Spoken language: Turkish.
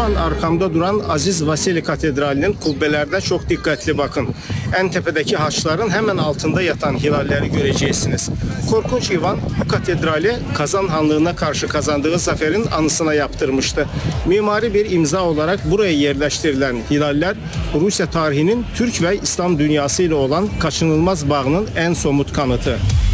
an arkamda duran Aziz Vasili Katedrali'nin kubbelerine çok dikkatli bakın. En tepedeki haçların hemen altında yatan hilalleri göreceksiniz. Korkunç Ivan bu katedrali Kazan Hanlığı'na karşı kazandığı zaferin anısına yaptırmıştı. Mimari bir imza olarak buraya yerleştirilen hilaller Rusya tarihinin Türk ve İslam dünyası ile olan kaçınılmaz bağının en somut kanıtı.